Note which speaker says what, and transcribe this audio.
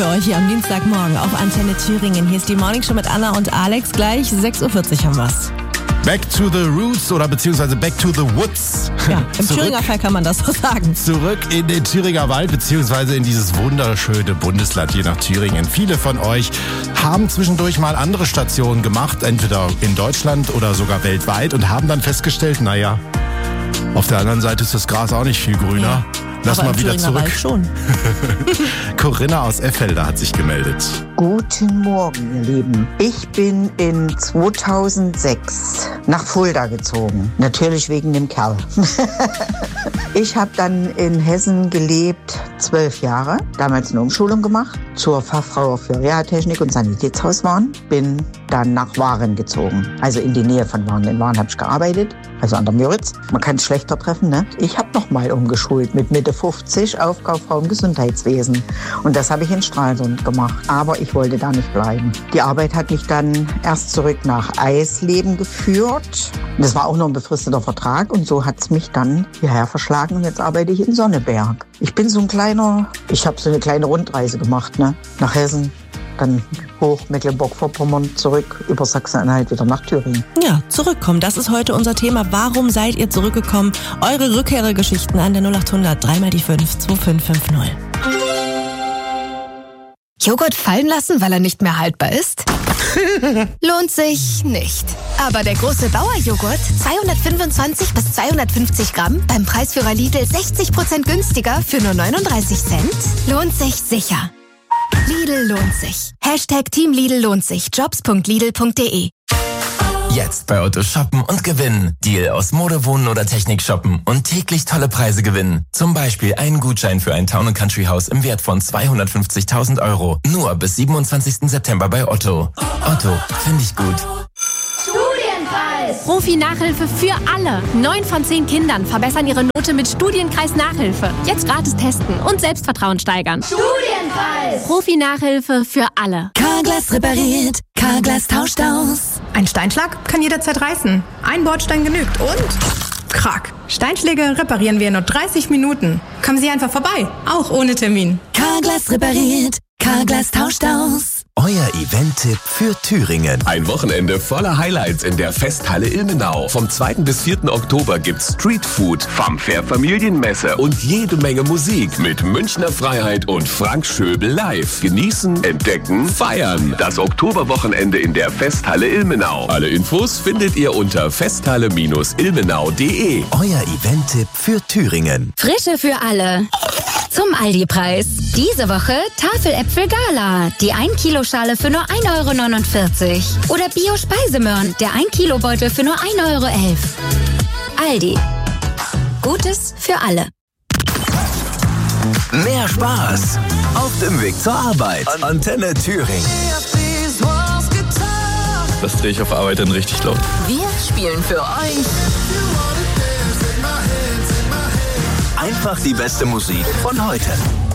Speaker 1: Für euch hier am Dienstagmorgen auf Antenne Thüringen. Hier ist die Morning Show mit Anna und Alex. Gleich 6.40 Uhr haben wir's.
Speaker 2: Back to the Roots oder beziehungsweise Back to the Woods.
Speaker 1: Ja, im Thüringer Fall kann man das so sagen.
Speaker 2: Zurück in den Thüringer Wald beziehungsweise in dieses wunderschöne Bundesland hier nach Thüringen. Viele von euch haben zwischendurch mal andere Stationen gemacht, entweder in Deutschland oder sogar weltweit und haben dann festgestellt, naja, auf der anderen Seite ist das Gras auch nicht viel grüner.
Speaker 1: Ja.
Speaker 2: Lass
Speaker 1: aber
Speaker 2: mal wieder
Speaker 1: Thüringer
Speaker 2: zurück.
Speaker 1: Wald schon.
Speaker 2: Corinna aus Effelder hat sich gemeldet.
Speaker 3: Guten Morgen, ihr Lieben. Ich bin in 2006 nach Fulda gezogen. Natürlich wegen dem Kerl. Ich habe dann in Hessen gelebt, 12 Jahre. Damals eine Umschulung gemacht zur Fachfrau für Reha-Technik und Sanitätshauswaren. Bin dann nach Waren gezogen, also in die Nähe von Waren. In Waren habe ich gearbeitet, also an der Müritz. Man kann es schlechter treffen, ne? Ich habe nochmal umgeschult mit Mitte 50 auf Kauffrau im Gesundheitswesen. Und das habe ich in Stralsund gemacht. Aber ich wollte da nicht bleiben. Die Arbeit hat mich dann erst zurück nach Eisleben geführt. Das war auch noch ein befristeter Vertrag. Und so hat es mich dann hierher verschlagen. Und jetzt arbeite ich in Sonneberg. Ich bin ich habe so eine kleine Rundreise gemacht, ne? Nach Hessen. Dann hoch Mecklenburg-Vorpommern, zurück über Sachsen-Anhalt wieder nach Thüringen.
Speaker 1: Ja, zurückkommen, das ist heute unser Thema. Warum seid ihr zurückgekommen? Eure Rückkehrgeschichten an der 0800 3 mal die 5 2550.
Speaker 4: Joghurt fallen lassen, weil er nicht mehr haltbar ist? Lohnt sich nicht. Aber der große Bauerjoghurt, 225 bis 250 Gramm, beim Preisführer Lidl 60% günstiger für nur 39 Cent, lohnt sich sicher. Lidl lohnt sich. Hashtag Team Lidl lohnt sich. Jobs.lidl.de.
Speaker 5: Jetzt bei Otto shoppen und gewinnen. Deal aus Mode, Wohnen oder Technik shoppen und täglich tolle Preise gewinnen. Zum Beispiel einen Gutschein für ein Town & Country Haus im Wert von 250.000 €. Nur bis 27. September bei Otto. Otto, finde ich gut.
Speaker 6: Profi-Nachhilfe für alle. 9 von 10 Kindern verbessern ihre Note mit Studienkreis-Nachhilfe. Jetzt gratis testen und Selbstvertrauen steigern. Studienkreis! Profi-Nachhilfe für alle.
Speaker 4: Carglass repariert, Carglass tauscht aus.
Speaker 7: Ein Steinschlag kann jederzeit reißen. Ein Bordstein genügt und krack. Steinschläge reparieren wir in nur 30 Minuten. Kommen Sie einfach vorbei, auch ohne Termin.
Speaker 4: Carglass repariert, Carglass tauscht aus.
Speaker 8: Euer Event-Tipp für Thüringen.
Speaker 9: Ein Wochenende voller Highlights in der Festhalle Ilmenau. Vom 2. bis 4. Oktober gibt's Streetfood, Funfair Familienmesse und jede Menge Musik mit Münchner Freiheit und Frank Schöbel live. Genießen, entdecken, feiern. Das Oktoberwochenende in der Festhalle Ilmenau. Alle Infos findet ihr unter festhalle-ilmenau.de.
Speaker 8: Euer Event-Tipp für Thüringen.
Speaker 10: Frische für alle. Zum Aldi-Preis. Diese Woche Tafeläpfel Gala. Die 1 Kilo Schale für nur 1,49 €. Oder Bio-Speisemöhren. Der 1 Kilo Beutel für nur 1,11 €. Aldi. Gutes für alle.
Speaker 8: Mehr Spaß auf dem Weg zur Arbeit. Antenne Thüringen.
Speaker 11: Das drehe ich auf Arbeit dann richtig laut.
Speaker 4: Wir spielen für euch
Speaker 8: Einfach die beste Musik von heute.